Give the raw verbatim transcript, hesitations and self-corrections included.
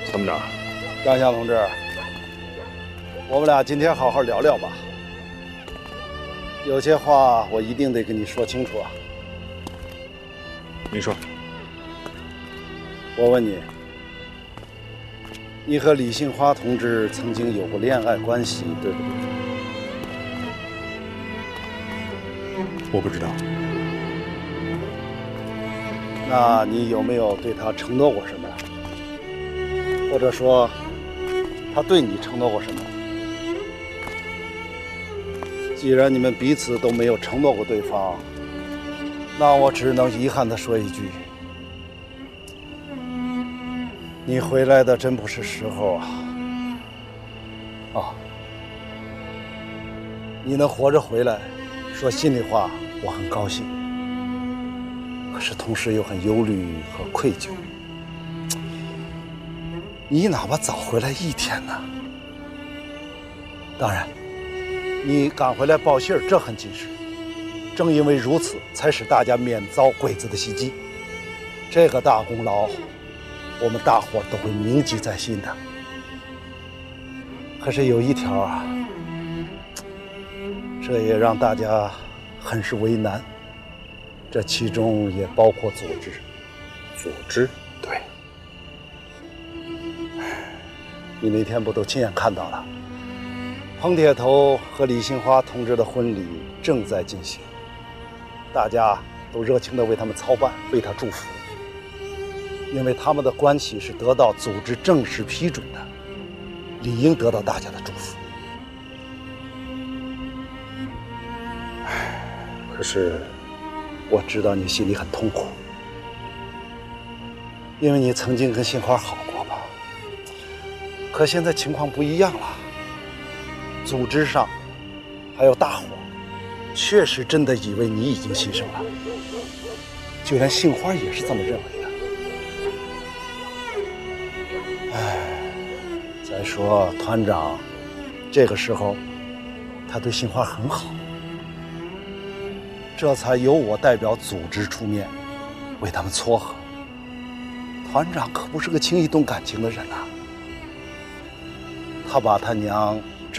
参谋长， 张翔同志，我们俩今天好好聊聊吧。有些话我一定得跟你说清楚啊。 您说。 我问你，你和李杏花同志曾经有过恋爱关系，对不对？ 我不知道。 那你有没有对她承诺过什么？或者说，她对你承诺过什么？既然你们彼此都没有承诺过对方，那我只能遗憾地说一句：你回来的真不是时候啊！啊，你能活着回来，说心里话，我很高兴。可是同时又很忧虑和愧疚。你哪怕早回来一天呢？当然，你赶回来报信儿，这很及时。正因为如此，才使大家免遭鬼子的袭击。这个大功劳，我们大伙都会铭记在心的。可是有一条啊，这也让大家很是为难。这其中也包括组织。 组织？对。 你那天不都亲眼看到了？彭铁头和李杏花同志的婚礼正在进行，大家都热情地为他们操办，为他祝福。因为他们的关系是得到组织正式批准的，理应得到大家的祝福。可是我知道你心里很痛苦，因为你曾经跟杏花好过吧？可现在情况不一样了，组织上还有大伙确实真的以为你已经牺牲了，就连杏花也是这么认为的。唉，再说团长这个时候他对杏花很好，这才由我代表组织出面为他们撮合。团长可不是个轻易动感情的人呐、啊，他把他娘